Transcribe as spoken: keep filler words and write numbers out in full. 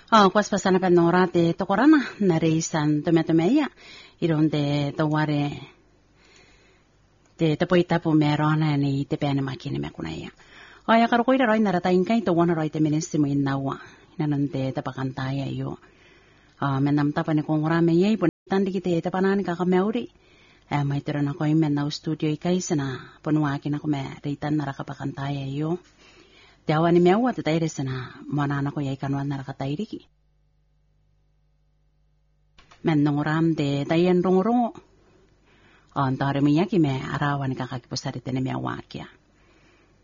Ah, kwas pasana pa nora te tokorana na reisan tumetumeia ironde taware te tapoita po merona ni te pene makine mekunaya. Aya karo koira roi nara tainkai to wana roi te menesimo inawa inanante tapakantaya yo. Ah, menam tapa ni kongora me yei pon tandi kite tapanani kakameuri. Eh, may tira na ko imen na studio ikay sana punuakin ako me reitan nara kapakantaya yo. Tiawa ni mewa te taire sana manana ko yai kanwan nara katairiki. Men nongoram de tayen rongo-rongo. On tare miyaki me arawan kakakipusari tene mewa kia.